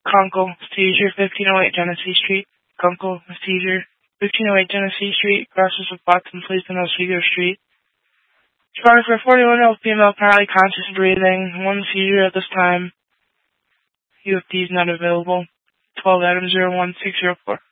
Kunkel, seizure, 1508 Genesee Street. Kunkel, seizure, 1508 Genesee Street, crosses with Watson Place and Oswego Street. Responding for a 41-year-old female, apparently conscious and breathing. One seizure at this time. UFD is not available. 12 Adam 01604.